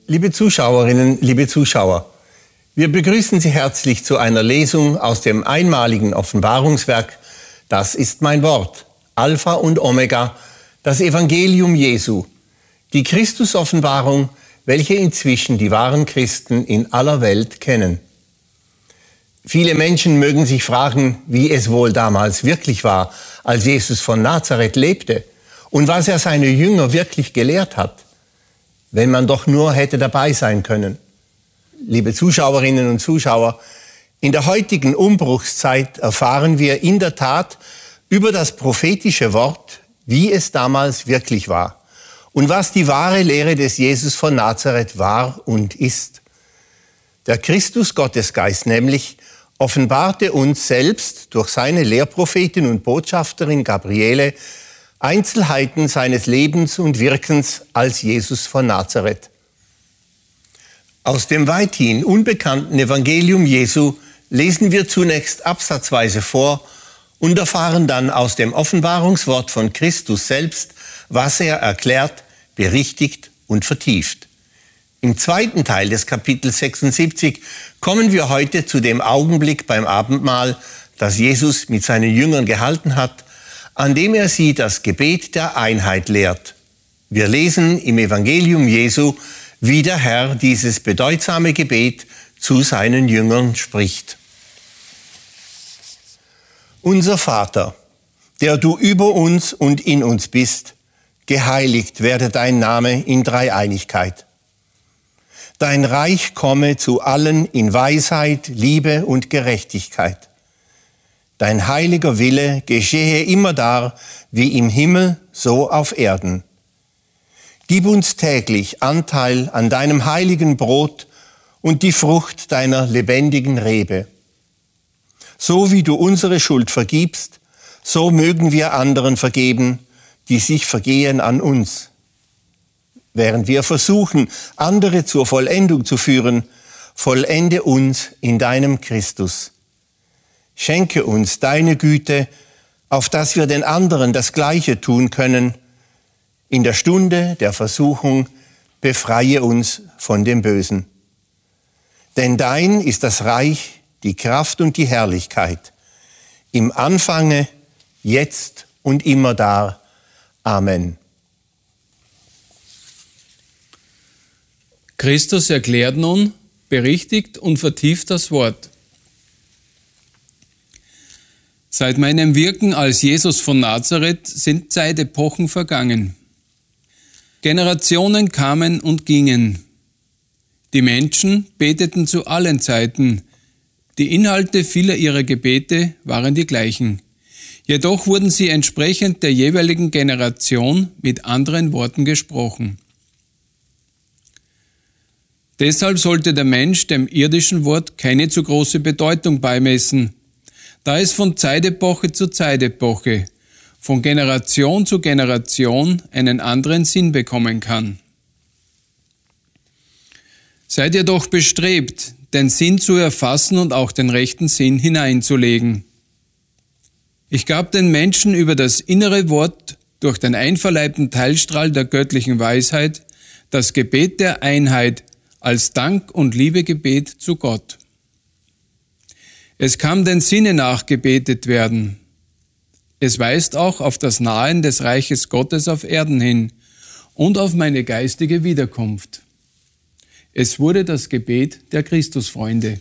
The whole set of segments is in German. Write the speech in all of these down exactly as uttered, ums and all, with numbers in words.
Liebe Zuschauerinnen, liebe Zuschauer, wir begrüßen Sie herzlich zu einer Lesung aus dem einmaligen Offenbarungswerk Das ist mein Wort, Alpha und Omega, das Evangelium Jesu, die Christusoffenbarung, welche inzwischen die wahren Christen in aller Welt kennen. Viele Menschen mögen sich fragen, wie es wohl damals wirklich war, als Jesus von Nazareth lebte und was er seine Jünger wirklich gelehrt hat, wenn man doch nur hätte dabei sein können. Liebe Zuschauerinnen und Zuschauer, in der heutigen Umbruchszeit erfahren wir in der Tat über das prophetische Wort, wie es damals wirklich war und was die wahre Lehre des Jesus von Nazareth war und ist. Der Christus-Gottesgeist nämlich offenbarte uns selbst durch seine Lehrprophetin und Botschafterin Gabriele Einzelheiten seines Lebens und Wirkens als Jesus von Nazareth. Aus dem weithin unbekannten Evangelium Jesu lesen wir zunächst absatzweise vor und erfahren dann aus dem Offenbarungswort von Christus selbst, was er erklärt, berichtigt und vertieft. Im zweiten Teil des Kapitels sechsundsiebzig kommen wir heute zu dem Augenblick beim Abendmahl, das Jesus mit seinen Jüngern gehalten hat, an dem er sie das Gebet der Einheit lehrt. Wir lesen im Evangelium Jesu, wie der Herr dieses bedeutsame Gebet zu seinen Jüngern spricht. Unser Vater, der du über uns und in uns bist, geheiligt werde dein Name in Dreieinigkeit. Dein Reich komme zu allen in Weisheit, Liebe und Gerechtigkeit. Dein heiliger Wille geschehe immerdar wie im Himmel, so auf Erden. Gib uns täglich Anteil an deinem heiligen Brot und die Frucht deiner lebendigen Rebe. So wie du unsere Schuld vergibst, so mögen wir anderen vergeben, die sich vergehen an uns. Während wir versuchen, andere zur Vollendung zu führen, vollende uns in deinem Christus. Schenke uns deine Güte, auf dass wir den anderen das Gleiche tun können. In der Stunde der Versuchung befreie uns von dem Bösen. Denn dein ist das Reich, die Kraft und die Herrlichkeit, im Anfange, jetzt und immerdar. Amen. Christus erklärt nun, berichtigt und vertieft das Wort. Seit meinem Wirken als Jesus von Nazareth sind Zeitepochen vergangen. Generationen kamen und gingen. Die Menschen beteten zu allen Zeiten. Die Inhalte vieler ihrer Gebete waren die gleichen. Jedoch wurden sie entsprechend der jeweiligen Generation mit anderen Worten gesprochen. Deshalb sollte der Mensch dem irdischen Wort keine zu große Bedeutung beimessen, da es von Zeitepoche zu Zeitepoche, von Generation zu Generation einen anderen Sinn bekommen kann. Seid ihr doch bestrebt, den Sinn zu erfassen und auch den rechten Sinn hineinzulegen. Ich gab den Menschen über das innere Wort durch den einverleibten Teilstrahl der göttlichen Weisheit das Gebet der Einheit als Dank- und Liebegebet zu Gott. Es kann den Sinne nach gebetet werden. Es weist auch auf das Nahen des Reiches Gottes auf Erden hin und auf meine geistige Wiederkunft. Es wurde das Gebet der Christusfreunde.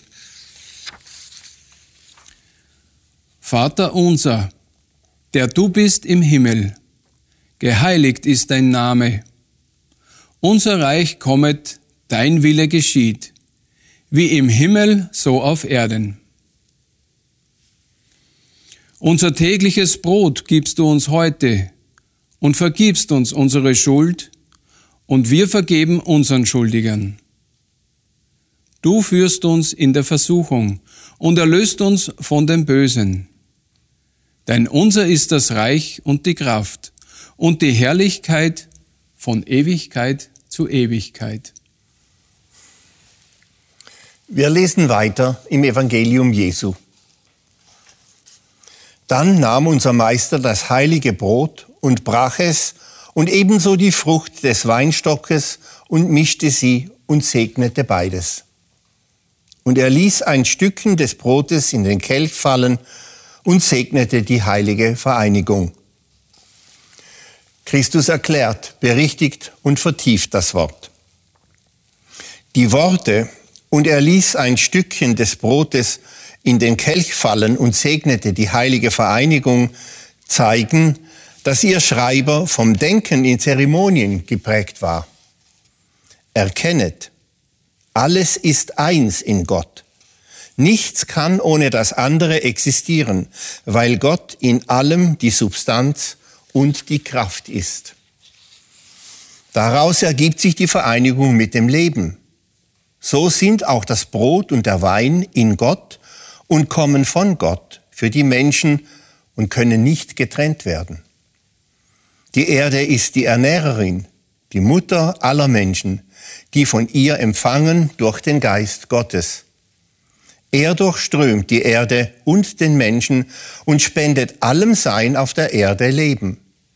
Vater unser, der du bist im Himmel, geheiligt ist dein Name. Unser Reich kommet, dein Wille geschieht, wie im Himmel, so auf Erden. Unser tägliches Brot gibst du uns heute und vergibst uns unsere Schuld, und wir vergeben unseren Schuldigern. Du führst uns in der Versuchung und erlöst uns von dem Bösen. Denn unser ist das Reich und die Kraft und die Herrlichkeit von Ewigkeit zu Ewigkeit. Wir lesen weiter im Evangelium Jesu. Dann nahm unser Meister das heilige Brot und brach es und ebenso die Frucht des Weinstockes und mischte sie und segnete beides. Und er ließ ein Stückchen des Brotes in den Kelch fallen und segnete die heilige Vereinigung. Christus erklärt, berichtigt und vertieft das Wort. Die Worte, und er ließ ein Stückchen des Brotes in den Kelch fallen und segnete die heilige Vereinigung, zeigen, dass ihr Schreiber vom Denken in Zeremonien geprägt war. Erkennet, alles ist eins in Gott. Nichts kann ohne das andere existieren, weil Gott in allem die Substanz und die Kraft ist. Daraus ergibt sich die Vereinigung mit dem Leben. So sind auch das Brot und der Wein in Gott und kommen von Gott für die Menschen und können nicht getrennt werden. Die Erde ist die Ernährerin, die Mutter aller Menschen, die von ihr empfangen durch den Geist Gottes. Er durchströmt die Erde und den Menschen und spendet allem Sein auf der Erde Leben.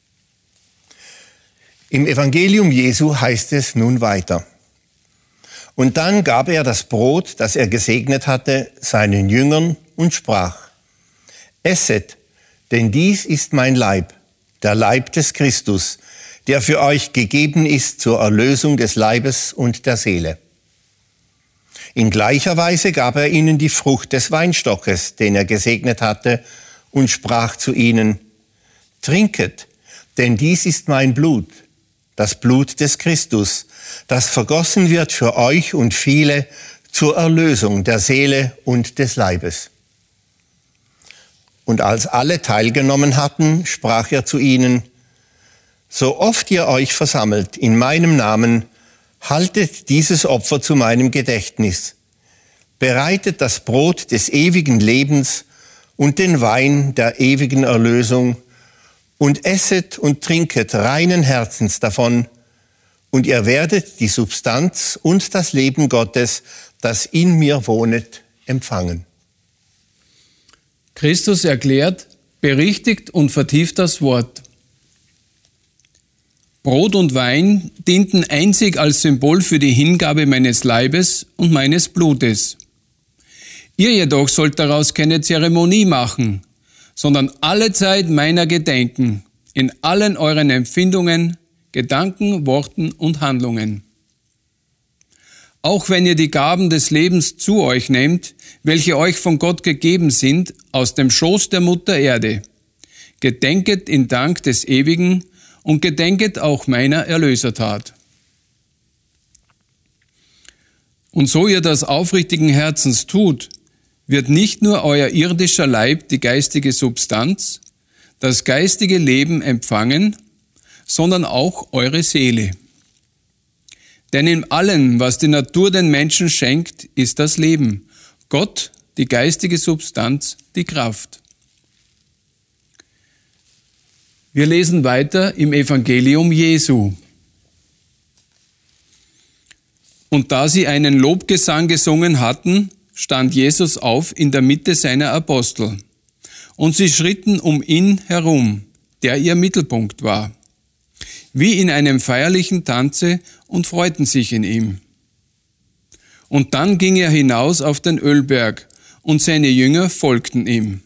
Im Evangelium Jesu heißt es nun weiter. Und dann gab er das Brot, das er gesegnet hatte, seinen Jüngern und sprach: Esset, denn dies ist mein Leib, der Leib des Christus, der für euch gegeben ist zur Erlösung des Leibes und der Seele. In gleicher Weise gab er ihnen die Frucht des Weinstockes, den er gesegnet hatte, und sprach zu ihnen: Trinket, denn dies ist mein Blut, das Blut des Christus, das vergossen wird für euch und viele zur Erlösung der Seele und des Leibes. Und als alle teilgenommen hatten, sprach er zu ihnen: So oft ihr euch versammelt in meinem Namen, haltet dieses Opfer zu meinem Gedächtnis. Bereitet das Brot des ewigen Lebens und den Wein der ewigen Erlösung und esset und trinket reinen Herzens davon, und ihr werdet die Substanz und das Leben Gottes, das in mir wohnet, empfangen. Christus erklärt, berichtigt und vertieft das Wort. Brot und Wein dienten einzig als Symbol für die Hingabe meines Leibes und meines Blutes. Ihr jedoch sollt daraus keine Zeremonie machen, sondern allezeit meiner gedenken, in allen euren Empfindungen, Gedanken, Worten und Handlungen. Auch wenn ihr die Gaben des Lebens zu euch nehmt, welche euch von Gott gegeben sind, aus dem Schoß der Mutter Erde, gedenket in Dank des Ewigen und gedenket auch meiner Erlösertat. Und so ihr das aufrichtigen Herzens tut, wird nicht nur euer irdischer Leib die geistige Substanz, das geistige Leben empfangen, sondern auch eure Seele. Denn in allem, was die Natur den Menschen schenkt, ist das Leben, Gott, die geistige Substanz, die Kraft. Wir lesen weiter im Evangelium Jesu. Und da sie einen Lobgesang gesungen hatten, stand Jesus auf in der Mitte seiner Apostel. Und sie schritten um ihn herum, der ihr Mittelpunkt war, wie in einem feierlichen Tanze, und freuten sich in ihm. Und dann ging er hinaus auf den Ölberg, und seine Jünger folgten ihm.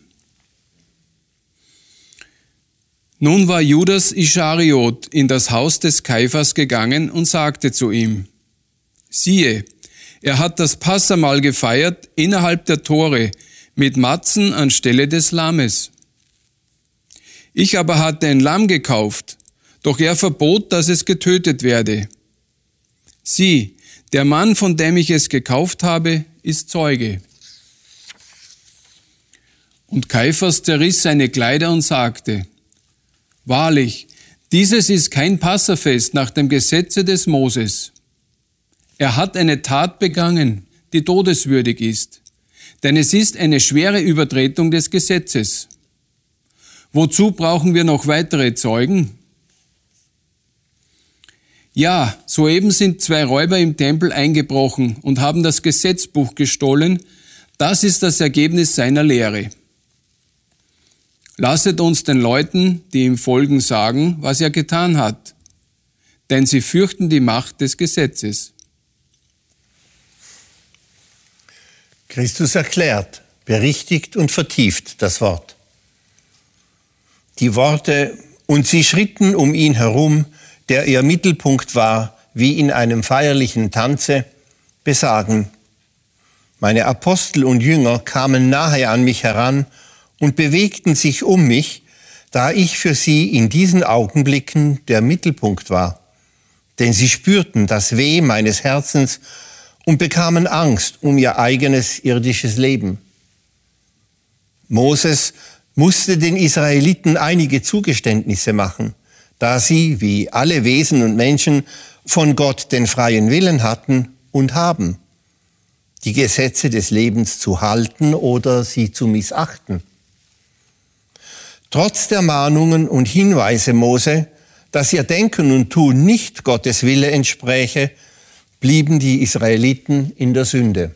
Nun war Judas Ischariot in das Haus des Kaiphas gegangen und sagte zu ihm: Siehe, er hat das Passahmahl gefeiert innerhalb der Tore mit Matzen anstelle des Lammes. Ich aber hatte ein Lamm gekauft, doch er verbot, dass es getötet werde. Sieh, der Mann, von dem ich es gekauft habe, ist Zeuge. Und Kaiphas zerriss seine Kleider und sagte: Wahrlich, dieses ist kein Passafest nach dem Gesetze des Moses. Er hat eine Tat begangen, die todeswürdig ist, denn es ist eine schwere Übertretung des Gesetzes. Wozu brauchen wir noch weitere Zeugen? Ja, soeben sind zwei Räuber im Tempel eingebrochen und haben das Gesetzbuch gestohlen. Das ist das Ergebnis seiner Lehre. Lasset uns den Leuten, die ihm folgen, sagen, was er getan hat, denn sie fürchten die Macht des Gesetzes. Christus erklärt, berichtigt und vertieft das Wort. Die Worte „Und sie schritten um ihn herum“, der ihr Mittelpunkt war, wie in einem feierlichen Tanze, besagen: Meine Apostel und Jünger kamen nahe an mich heran und bewegten sich um mich, da ich für sie in diesen Augenblicken der Mittelpunkt war. Denn sie spürten das Weh meines Herzens und bekamen Angst um ihr eigenes irdisches Leben. Moses musste den Israeliten einige Zugeständnisse machen, da sie, wie alle Wesen und Menschen, von Gott den freien Willen hatten und haben, die Gesetze des Lebens zu halten oder sie zu missachten. Trotz der Mahnungen und Hinweise Mose, dass ihr Denken und Tun nicht Gottes Wille entspräche, blieben die Israeliten in der Sünde.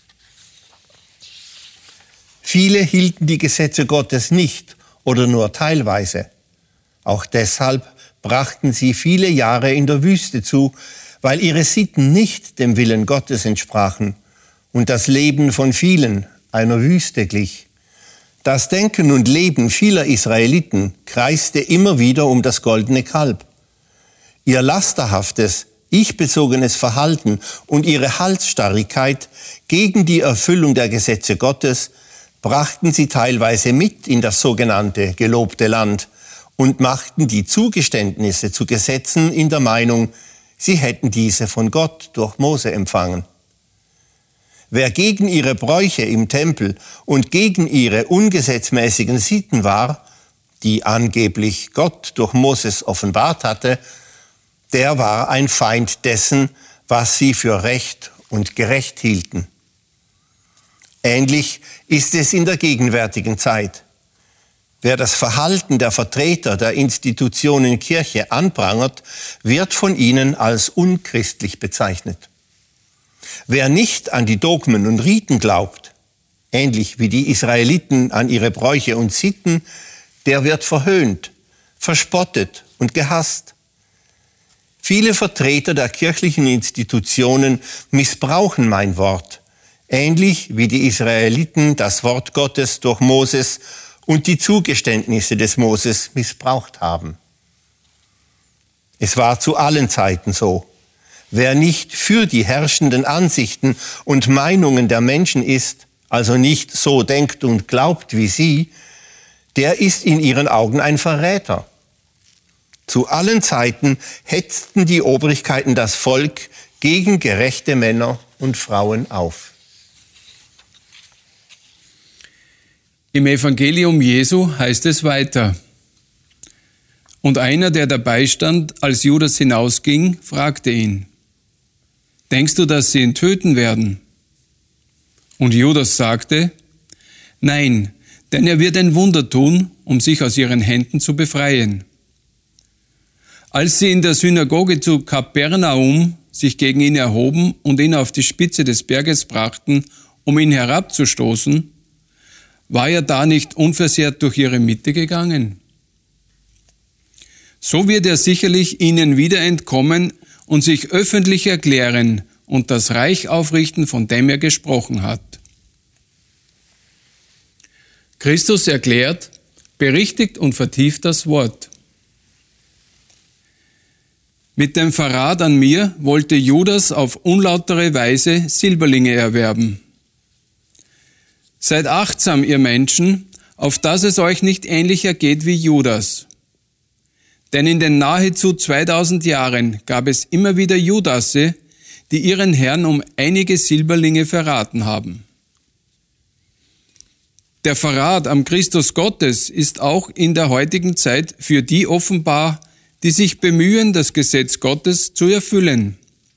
Viele hielten die Gesetze Gottes nicht oder nur teilweise. Auch deshalb brachten sie viele Jahre in der Wüste zu, weil ihre Sitten nicht dem Willen Gottes entsprachen und das Leben von vielen einer Wüste glich. Das Denken und Leben vieler Israeliten kreiste immer wieder um das goldene Kalb. Ihr lasterhaftes, ich-bezogenes Verhalten und ihre Halsstarrigkeit gegen die Erfüllung der Gesetze Gottes brachten sie teilweise mit in das sogenannte gelobte Land und machten die Zugeständnisse zu Gesetzen in der Meinung, sie hätten diese von Gott durch Mose empfangen. Wer gegen ihre Bräuche im Tempel und gegen ihre ungesetzmäßigen Sitten war, die angeblich Gott durch Moses offenbart hatte, der war ein Feind dessen, was sie für recht und gerecht hielten. Ähnlich ist es in der gegenwärtigen Zeit. Wer das Verhalten der Vertreter der Institutionen Kirche anprangert, wird von ihnen als unchristlich bezeichnet. Wer nicht an die Dogmen und Riten glaubt, ähnlich wie die Israeliten an ihre Bräuche und Sitten, der wird verhöhnt, verspottet und gehasst. Viele Vertreter der kirchlichen Institutionen missbrauchen mein Wort, ähnlich wie die Israeliten das Wort Gottes durch Moses und die Zugeständnisse des Moses missbraucht haben. Es war zu allen Zeiten so. Wer nicht für die herrschenden Ansichten und Meinungen der Menschen ist, also nicht so denkt und glaubt wie sie, der ist in ihren Augen ein Verräter. Zu allen Zeiten hetzten die Obrigkeiten das Volk gegen gerechte Männer und Frauen auf. Im Evangelium Jesu heißt es weiter: Und einer, der dabei stand, als Judas hinausging, fragte ihn: Denkst du, dass sie ihn töten werden? Und Judas sagte: Nein, denn er wird ein Wunder tun, um sich aus ihren Händen zu befreien. Als sie in der Synagoge zu Kapernaum sich gegen ihn erhoben und ihn auf die Spitze des Berges brachten, um ihn herabzustoßen, war er da nicht unversehrt durch ihre Mitte gegangen? So wird er sicherlich ihnen wieder entkommen und sich öffentlich erklären und das Reich aufrichten, von dem er gesprochen hat. Christus erklärt, berichtigt und vertieft das Wort. Mit dem Verrat an mir wollte Judas auf unlautere Weise Silberlinge erwerben. Seid achtsam, ihr Menschen, auf dass es euch nicht ähnlich ergeht wie Judas. Denn in den nahezu zweitausend Jahren gab es immer wieder Judasse, die ihren Herrn um einige Silberlinge verraten haben. Der Verrat am Christus Gottes ist auch in der heutigen Zeit für die offenbar, die sich bemühen, das Gesetz Gottes zu erfüllen.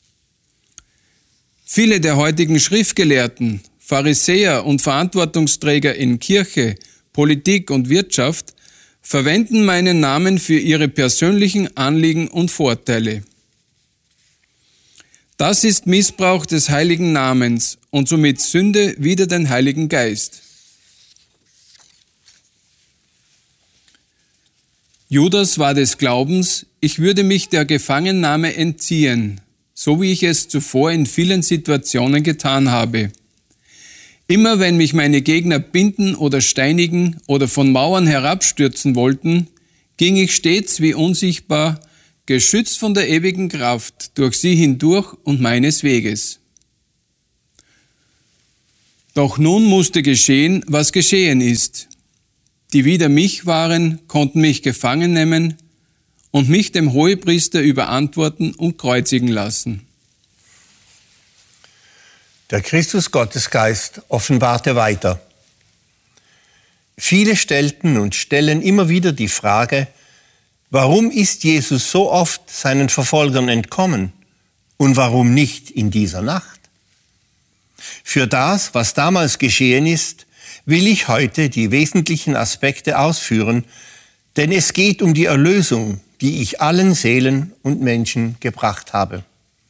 Viele der heutigen Schriftgelehrten, Pharisäer und Verantwortungsträger in Kirche, Politik und Wirtschaft verwenden meinen Namen für ihre persönlichen Anliegen und Vorteile. Das ist Missbrauch des heiligen Namens und somit Sünde wider den Heiligen Geist. Judas war des Glaubens, ich würde mich der Gefangennahme entziehen, so wie ich es zuvor in vielen Situationen getan habe. Immer wenn mich meine Gegner binden oder steinigen oder von Mauern herabstürzen wollten, ging ich stets wie unsichtbar, geschützt von der ewigen Kraft, durch sie hindurch und meines Weges. Doch nun musste geschehen, was geschehen ist. Die wider mich waren, konnten mich gefangen nehmen und mich dem Hohepriester überantworten und kreuzigen lassen. Der Christus-Gottesgeist offenbarte weiter. Viele stellten und stellen immer wieder die Frage, warum ist Jesus so oft seinen Verfolgern entkommen und warum nicht in dieser Nacht? Für das, was damals geschehen ist, will ich heute die wesentlichen Aspekte ausführen, denn es geht um die Erlösung, die ich allen Seelen und Menschen gebracht habe.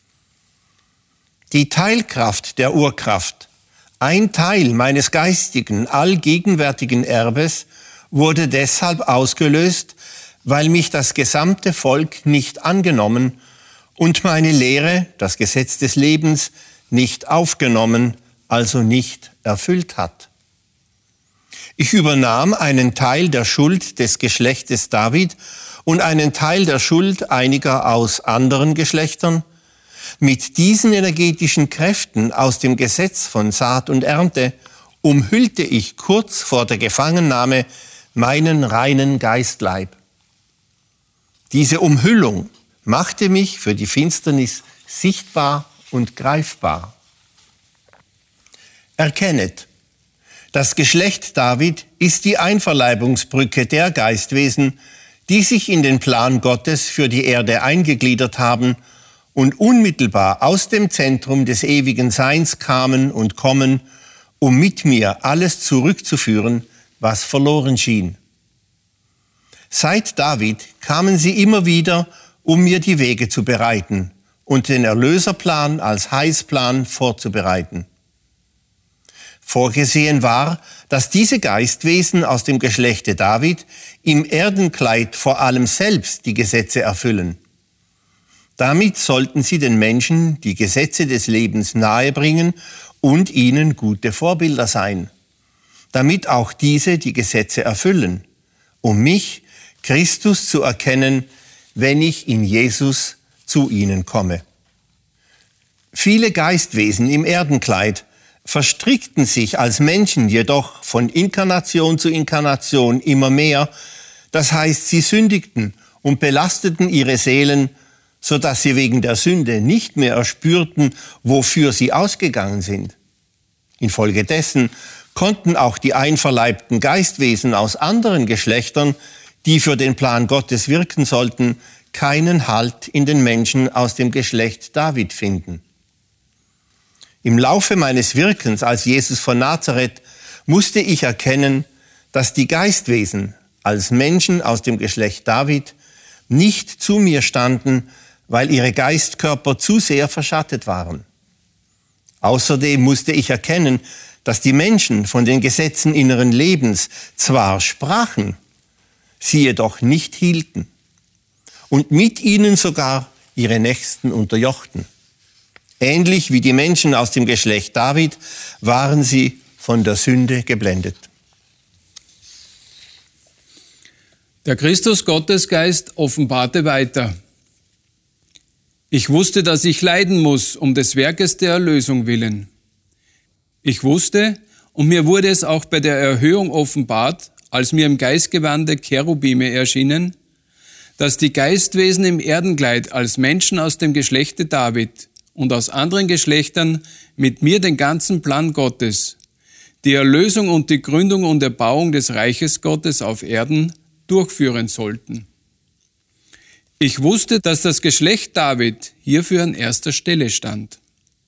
Die Teilkraft der Urkraft, ein Teil meines geistigen, allgegenwärtigen Erbes, wurde deshalb ausgelöst, weil mich das gesamte Volk nicht angenommen und meine Lehre, das Gesetz des Lebens, nicht aufgenommen, also nicht erfüllt hat. Ich übernahm einen Teil der Schuld des Geschlechtes David und einen Teil der Schuld einiger aus anderen Geschlechtern. Mit diesen energetischen Kräften aus dem Gesetz von Saat und Ernte umhüllte ich kurz vor der Gefangennahme meinen reinen Geistleib. Diese Umhüllung machte mich für die Finsternis sichtbar und greifbar. Erkennet, das Geschlecht David ist die Einverleibungsbrücke der Geistwesen, die sich in den Plan Gottes für die Erde eingegliedert haben und unmittelbar aus dem Zentrum des ewigen Seins kamen und kommen, um mit mir alles zurückzuführen, was verloren schien. Seit David kamen sie immer wieder, um mir die Wege zu bereiten und den Erlöserplan als Heilsplan vorzubereiten. Vorgesehen war, dass diese Geistwesen aus dem Geschlechte David im Erdenkleid vor allem selbst die Gesetze erfüllen. Damit sollten sie den Menschen die Gesetze des Lebens nahebringen und ihnen gute Vorbilder sein, damit auch diese die Gesetze erfüllen, um mich, Christus, zu erkennen, wenn ich in Jesus zu ihnen komme. Viele Geistwesen im Erdenkleid verstrickten sich als Menschen jedoch von Inkarnation zu Inkarnation immer mehr, das heißt, sie sündigten und belasteten ihre Seelen, sodass sie wegen der Sünde nicht mehr erspürten, wofür sie ausgegangen sind. Infolgedessen konnten auch die einverleibten Geistwesen aus anderen Geschlechtern, die für den Plan Gottes wirken sollten, keinen Halt in den Menschen aus dem Geschlecht David finden. Im Laufe meines Wirkens als Jesus von Nazareth musste ich erkennen, dass die Geistwesen als Menschen aus dem Geschlecht David nicht zu mir standen, weil ihre Geistkörper zu sehr verschattet waren. Außerdem musste ich erkennen, dass die Menschen von den Gesetzen inneren Lebens zwar sprachen, sie jedoch nicht hielten und mit ihnen sogar ihre Nächsten unterjochten. Ähnlich wie die Menschen aus dem Geschlecht David waren sie von der Sünde geblendet. Der Christus-Gottesgeist offenbarte weiter. Ich wusste, dass ich leiden muss, um des Werkes der Erlösung willen. Ich wusste, und mir wurde es auch bei der Erhöhung offenbart, als mir im Geistgewande Cherubime erschienen, dass die Geistwesen im Erdenkleid als Menschen aus dem Geschlechte David und aus anderen Geschlechtern mit mir den ganzen Plan Gottes, die Erlösung und die Gründung und Erbauung des Reiches Gottes auf Erden durchführen sollten. Ich wusste, dass das Geschlecht David hierfür an erster Stelle stand.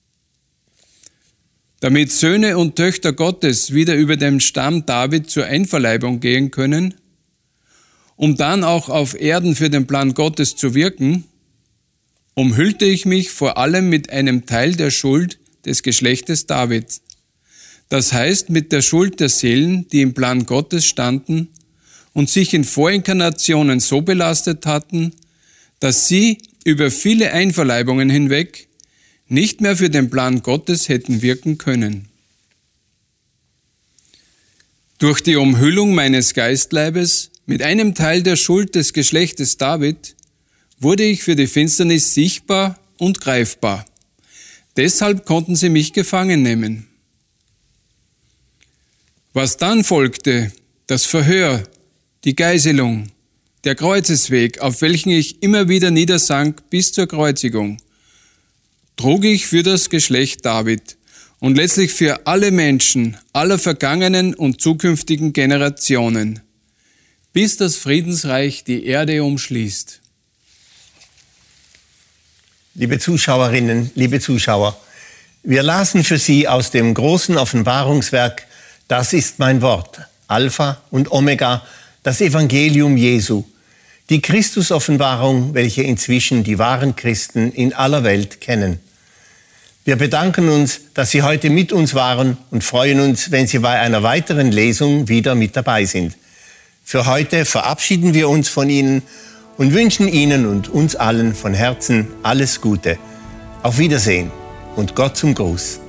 Damit Söhne und Töchter Gottes wieder über den Stamm David zur Einverleibung gehen können, um dann auch auf Erden für den Plan Gottes zu wirken, umhüllte ich mich vor allem mit einem Teil der Schuld des Geschlechtes David, das heißt mit der Schuld der Seelen, die im Plan Gottes standen und sich in Vorinkarnationen so belastet hatten, dass sie über viele Einverleibungen hinweg nicht mehr für den Plan Gottes hätten wirken können. Durch die Umhüllung meines Geistleibes mit einem Teil der Schuld des Geschlechtes David wurde ich für die Finsternis sichtbar und greifbar. Deshalb konnten sie mich gefangen nehmen. Was dann folgte, das Verhör, die Geiselung, der Kreuzesweg, auf welchen ich immer wieder niedersank bis zur Kreuzigung, trug ich für das Geschlecht David und letztlich für alle Menschen aller vergangenen und zukünftigen Generationen, bis das Friedensreich die Erde umschließt. Liebe Zuschauerinnen, liebe Zuschauer, wir lasen für Sie aus dem großen Offenbarungswerk Das ist mein Wort, Alpha und Omega, das Evangelium Jesu, die Christusoffenbarung, welche inzwischen die wahren Christen in aller Welt kennen. Wir bedanken uns, dass Sie heute mit uns waren und freuen uns, wenn Sie bei einer weiteren Lesung wieder mit dabei sind. Für heute verabschieden wir uns von Ihnen und wünschen Ihnen und uns allen von Herzen alles Gute. Auf Wiedersehen und Gott zum Gruß.